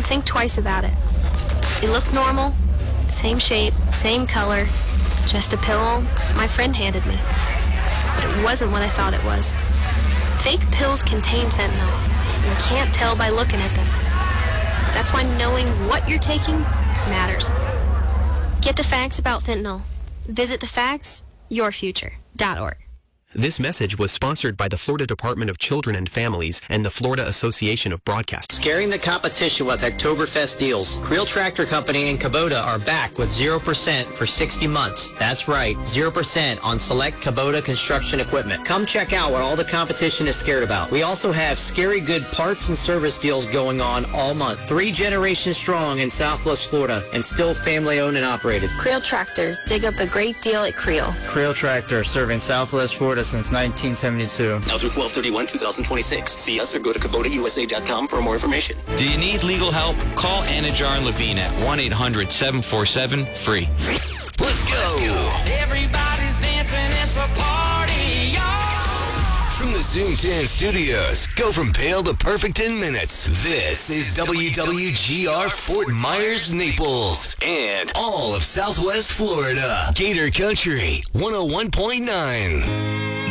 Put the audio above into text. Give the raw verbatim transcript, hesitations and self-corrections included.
think twice about it. It looked normal, same shape, same color, just a pill my friend handed me. But it wasn't what I thought it was. Fake pills contain fentanyl. You can't tell by looking at them. That's why knowing what you're taking matters. Get the facts about fentanyl. Visit the facts your future dot org. This message was sponsored by the Florida Department of Children and Families and the Florida Association of Broadcasters. Scaring the competition with Oktoberfest deals. Creel Tractor Company and Kubota are back with zero percent for sixty months. That's right, zero percent on select Kubota construction equipment. Come check out what all the competition is scared about. We also have scary good parts and service deals going on all month. Three generations strong in Southwest Florida and still family owned and operated. Creel Tractor. Dig up a great deal at Creel. Creel Tractor, serving Southwest Florida since nineteen seventy-two. Now through twelve thirty-one twenty-six. See us or go to Kubota U S A dot com for more information. Do you need legal help? Call Anajar and Levine at one eight hundred seven four seven free. Let's go. Let's go. Everybody's dancing, it's a party, y'all. From the Zoom ten studios, go from pale to perfect in minutes. This is W W G R Fort Myers, Naples, and all of Southwest Florida. Gator Country, one oh one point nine.